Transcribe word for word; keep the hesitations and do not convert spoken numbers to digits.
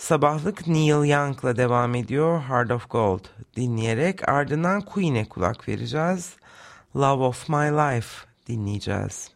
Sabahlık Neil Young'la devam ediyor. Heart of Gold dinleyerek ardından Queen'e kulak vereceğiz. Love of My Life dinleyeceğiz.